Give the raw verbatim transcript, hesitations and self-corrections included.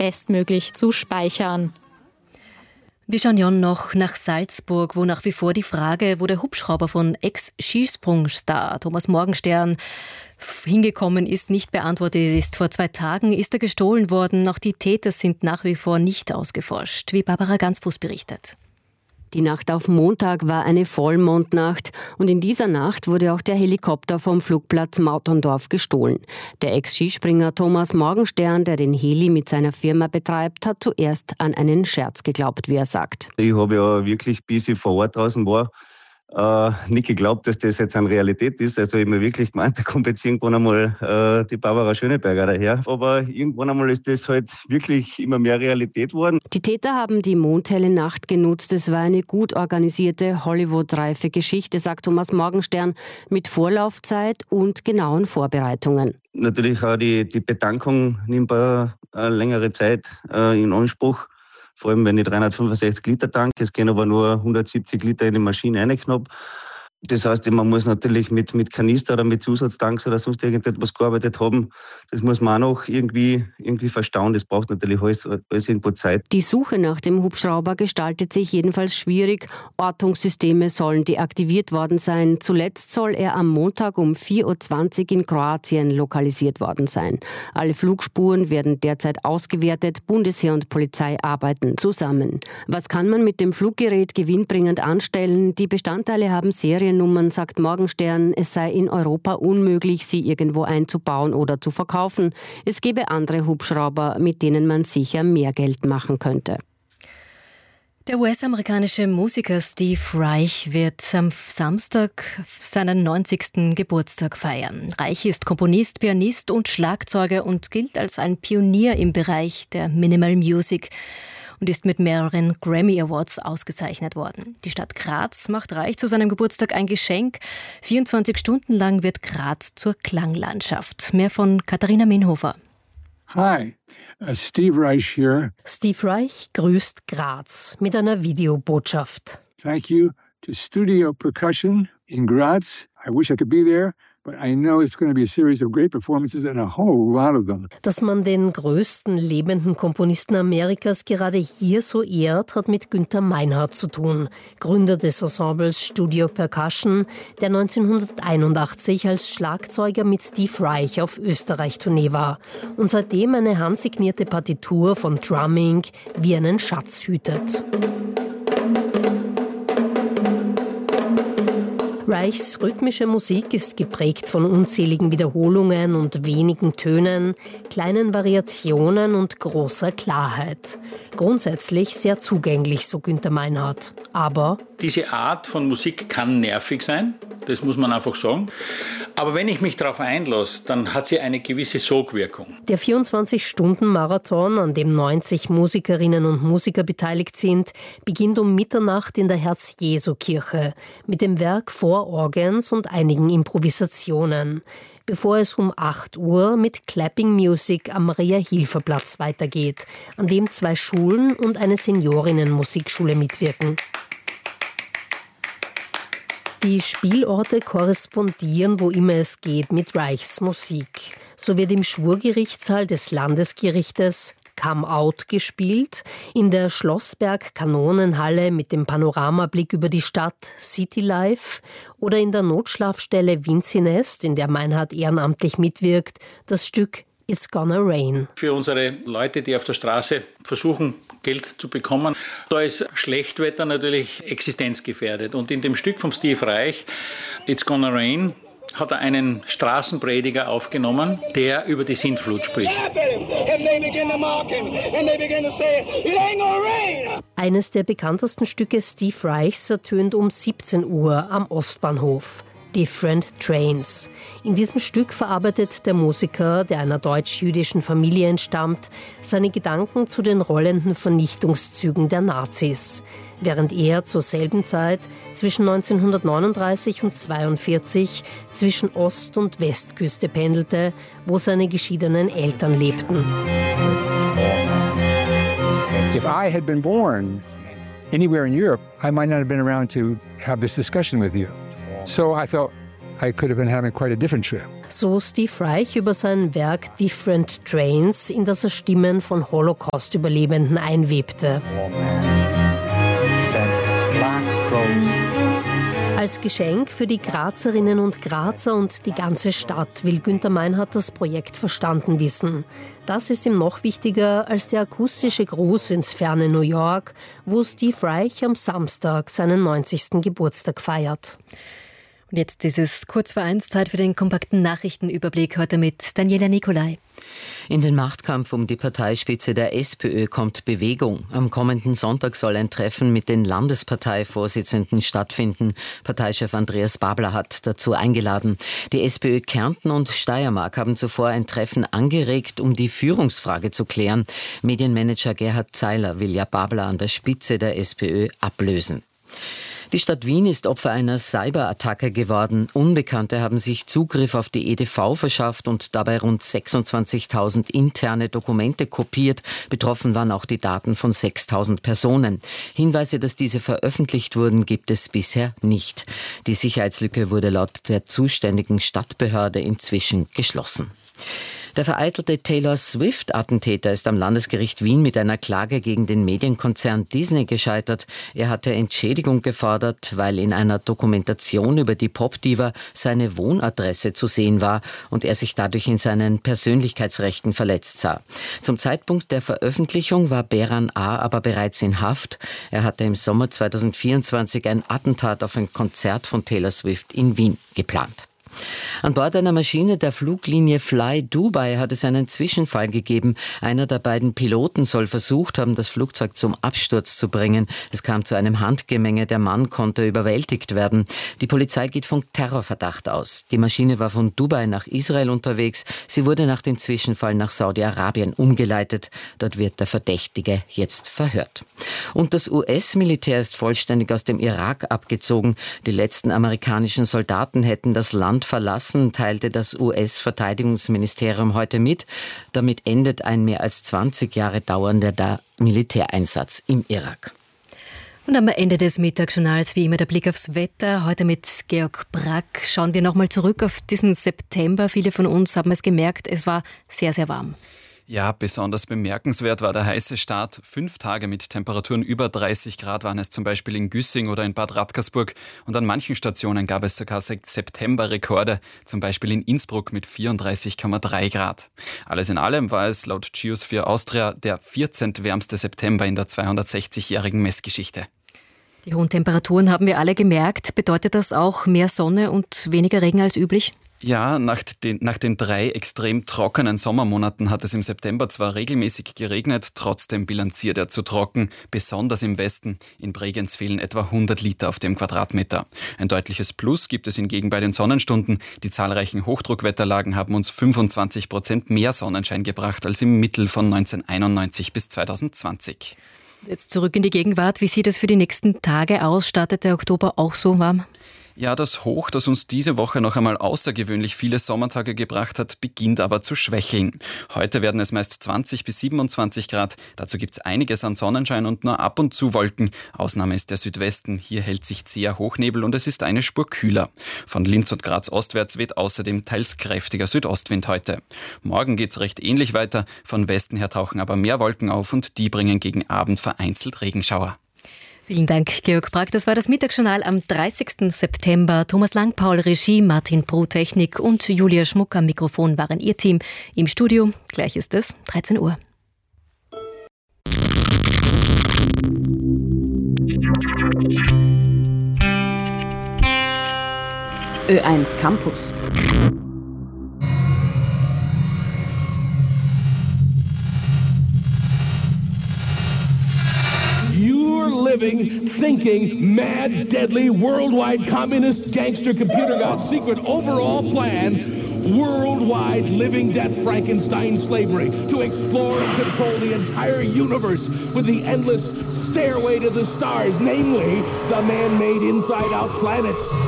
bestmöglich zu speichern. Wir schauen ja noch nach Salzburg, wo nach wie vor die Frage, wo der Hubschrauber von Ex-Skisprungstar Thomas Morgenstern hingekommen ist, nicht beantwortet ist. Vor zwei Tagen ist er gestohlen worden. Auch die Täter sind nach wie vor nicht ausgeforscht, wie Barbara Gansfuß berichtet. Die Nacht auf Montag war eine Vollmondnacht und in dieser Nacht wurde auch der Helikopter vom Flugplatz Mauterndorf gestohlen. Der Ex-Skispringer Thomas Morgenstern, der den Heli mit seiner Firma betreibt, hat zuerst an einen Scherz geglaubt, wie er sagt. Ich habe ja wirklich, bis ich vor Ort draußen war, äh, nicht geglaubt, dass das jetzt eine Realität ist. Also ich habe mir wirklich gemeint, da kommt jetzt irgendwann einmal äh, die Barbara Schöneberger daher. Aber irgendwann einmal ist das halt wirklich immer mehr Realität geworden. Die Täter haben die mondhelle Nacht genutzt. Es war eine gut organisierte, Hollywood-reife Geschichte, sagt Thomas Morgenstern, mit Vorlaufzeit und genauen Vorbereitungen. Natürlich auch die, die Betankung nimmt eine, eine längere Zeit äh, in Anspruch. Vor allem, wenn ich dreihundertfünfundsechzig Liter tank, es gehen aber nur hundertsiebzig Liter in die Maschine reinknapp. Das heißt, man muss natürlich mit, mit Kanister oder mit Zusatztanks oder sonst irgendetwas gearbeitet haben. Das muss man auch noch irgendwie, irgendwie verstauen. Das braucht natürlich alles, alles irgendwo Zeit. Die Suche nach dem Hubschrauber gestaltet sich jedenfalls schwierig. Ortungssysteme sollen deaktiviert worden sein. Zuletzt soll er am Montag um vier Uhr zwanzig in Kroatien lokalisiert worden sein. Alle Flugspuren werden derzeit ausgewertet. Bundesheer und Polizei arbeiten zusammen. Was kann man mit dem Fluggerät gewinnbringend anstellen? Die Bestandteile haben Serien Nummern, sagt Morgenstern, es sei in Europa unmöglich, sie irgendwo einzubauen oder zu verkaufen. Es gebe andere Hubschrauber, mit denen man sicher mehr Geld machen könnte. Der U S-amerikanische Musiker Steve Reich wird am Samstag seinen neunzigsten Geburtstag feiern. Reich ist Komponist, Pianist und Schlagzeuger und gilt als ein Pionier im Bereich der Minimal Music und ist mit mehreren Grammy Awards ausgezeichnet worden. Die Stadt Graz macht Reich zu seinem Geburtstag ein Geschenk. vierundzwanzig Stunden lang wird Graz zur Klanglandschaft. Mehr von Katharina Minhofer. Hi, uh, Steve Reich here. Steve Reich grüßt Graz mit einer Videobotschaft. Thank you to Studio Percussion in Graz. I wish I could be there. But I know it's going to be a series of great performances and a whole lot of them. Dass man den größten lebenden Komponisten Amerikas gerade hier so ehrt, hat mit Günther Meinhardt zu tun, Gründer des Ensembles Studio Percussion, der neunzehnhunderteinundachtzig als Schlagzeuger mit Steve Reich auf Österreich-Tournee war und seitdem eine handsignierte Partitur von Drumming wie einen Schatz hütet. Reichs rhythmische Musik ist geprägt von unzähligen Wiederholungen und wenigen Tönen, kleinen Variationen und großer Klarheit. Grundsätzlich sehr zugänglich, so Günther Meinhardt. Aber diese Art von Musik kann nervig sein, das muss man einfach sagen. Aber wenn ich mich darauf einlasse, dann hat sie eine gewisse Sogwirkung. Der vierundzwanzig-Stunden-Marathon, an dem neunzig Musikerinnen und Musiker beteiligt sind, beginnt um Mitternacht in der Herz-Jesu-Kirche mit dem Werk Four Organs und einigen Improvisationen, bevor es um acht Uhr mit Clapping Music am Maria-Hilfer-Platz weitergeht, an dem zwei Schulen und eine Seniorinnen-Musikschule mitwirken. Die Spielorte korrespondieren, wo immer es geht, mit Reichs Musik. So wird im Schwurgerichtssaal des Landesgerichtes Come Out gespielt, in der Schlossberg-Kanonenhalle mit dem Panoramablick über die Stadt City Life oder in der Notschlafstelle Vinzinest, in der Meinhardt ehrenamtlich mitwirkt, das Stück It's Gonna Rain. Für unsere Leute, die auf der Straße versuchen, Geld zu bekommen, da ist Schlechtwetter natürlich existenzgefährdet. Und in dem Stück von Steve Reich, It's Gonna Rain, hat er einen Straßenprediger aufgenommen, der über die Sintflut spricht. Eines der bekanntesten Stücke Steve Reichs ertönt um siebzehn Uhr am Ostbahnhof. Different Trains. In diesem Stück verarbeitet der Musiker, der einer deutsch-jüdischen Familie entstammt, seine Gedanken zu den rollenden Vernichtungszügen der Nazis, während er zur selben Zeit zwischen neunzehnhundertneununddreißig und zweiundvierzig zwischen Ost- und Westküste pendelte, wo seine geschiedenen Eltern lebten. If I had been born anywhere in Europe, I might not have been around to have this discussion with you. So I felt I could have been having quite a different trip. So Steve Reich über sein Werk Different Trains, in das er Stimmen von Holocaust-Überlebenden einwebte. Als Geschenk für die Grazerinnen und Grazer und die ganze Stadt will Günther Meinhardt das Projekt verstanden wissen. Das ist ihm noch wichtiger als der akustische Gruß ins ferne New York, wo Steve Reich am Samstag seinen neunzigsten Geburtstag feiert. Und jetzt ist es kurz vor eins, Zeit für den kompakten Nachrichtenüberblick heute mit Daniela Nicolai. In den Machtkampf um die Parteispitze der SPÖ kommt Bewegung. Am kommenden Sonntag soll ein Treffen mit den Landesparteivorsitzenden stattfinden. Parteichef Andreas Babler hat dazu eingeladen. Die SPÖ Kärnten und Steiermark haben zuvor ein Treffen angeregt, um die Führungsfrage zu klären. Medienmanager Gerhard Zeiler will ja Babler an der Spitze der SPÖ ablösen. Die Stadt Wien ist Opfer einer Cyberattacke geworden. Unbekannte haben sich Zugriff auf die E D V verschafft und dabei rund sechsundzwanzigtausend interne Dokumente kopiert. Betroffen waren auch die Daten von sechstausend Personen. Hinweise, dass diese veröffentlicht wurden, gibt es bisher nicht. Die Sicherheitslücke wurde laut der zuständigen Stadtbehörde inzwischen geschlossen. Der vereitelte Taylor Swift-Attentäter ist am Landesgericht Wien mit einer Klage gegen den Medienkonzern Disney gescheitert. Er hatte Entschädigung gefordert, weil in einer Dokumentation über die Popdiva seine Wohnadresse zu sehen war und er sich dadurch in seinen Persönlichkeitsrechten verletzt sah. Zum Zeitpunkt der Veröffentlichung war Beran A. aber bereits in Haft. Er hatte im Sommer zweitausendvierundzwanzig ein Attentat auf ein Konzert von Taylor Swift in Wien geplant. An Bord einer Maschine der Fluglinie Fly Dubai hat es einen Zwischenfall gegeben. Einer der beiden Piloten soll versucht haben, das Flugzeug zum Absturz zu bringen. Es kam zu einem Handgemenge. Der Mann konnte überwältigt werden. Die Polizei geht von Terrorverdacht aus. Die Maschine war von Dubai nach Israel unterwegs. Sie wurde nach dem Zwischenfall nach Saudi-Arabien umgeleitet. Dort wird der Verdächtige jetzt verhört. Und das U S-Militär ist vollständig aus dem Irak abgezogen. Die letzten amerikanischen Soldaten hätten das Land verlassen, teilte das U S-Verteidigungsministerium heute mit. Damit endet ein mehr als zwanzig Jahre dauernder Militäreinsatz im Irak. Und am Ende des Mittagsjournals wie immer der Blick aufs Wetter. Heute mit Georg Brack schauen wir nochmal zurück auf diesen September. Viele von uns haben es gemerkt, es war sehr, sehr warm. Ja, besonders bemerkenswert war der heiße Start. Fünf Tage mit Temperaturen über dreißig Grad waren es zum Beispiel in Güssing oder in Bad Radkersburg. Und an manchen Stationen gab es sogar September-Rekorde, zum Beispiel in Innsbruck mit vierunddreißig Komma drei Grad. Alles in allem war es laut Geosphere Austria der vierzehntwärmste September in der zweihundertsechzigjährigen Messgeschichte. Die hohen Temperaturen haben wir alle gemerkt. Bedeutet das auch mehr Sonne und weniger Regen als üblich? Ja, nach den, nach den drei extrem trockenen Sommermonaten hat es im September zwar regelmäßig geregnet, trotzdem bilanziert er zu trocken, besonders im Westen. In Bregenz fehlen etwa hundert Liter auf dem Quadratmeter. Ein deutliches Plus gibt es hingegen bei den Sonnenstunden. Die zahlreichen Hochdruckwetterlagen haben uns fünfundzwanzig Prozent mehr Sonnenschein gebracht als im Mittel von neunzehnhunderteinundneunzig bis zweitausendzwanzig. Jetzt zurück in die Gegenwart. Wie sieht es für die nächsten Tage aus? Startet der Oktober auch so warm? Ja, das Hoch, das uns diese Woche noch einmal außergewöhnlich viele Sommertage gebracht hat, beginnt aber zu schwächeln. Heute werden es meist zwanzig bis siebenundzwanzig Grad. Dazu gibt es einiges an Sonnenschein und nur ab und zu Wolken. Ausnahme ist der Südwesten. Hier hält sich zäher Hochnebel und es ist eine Spur kühler. Von Linz und Graz ostwärts weht außerdem teils kräftiger Südostwind heute. Morgen geht's recht ähnlich weiter. Von Westen her tauchen aber mehr Wolken auf und die bringen gegen Abend vereinzelt Regenschauer. Vielen Dank, Georg Brack. Das war das Mittagsjournal am dreißigsten September. Thomas Langpaul, Regie, Martin Pro, Technik und Julia Schmuck am Mikrofon waren Ihr Team. Im Studio, gleich ist es dreizehn Uhr. Ö eins Campus. You're living, thinking, mad, deadly, worldwide communist gangster computer god secret overall plan, worldwide living death Frankenstein slavery to explore and control the entire universe with the endless stairway to the stars, namely the man-made inside-out planets.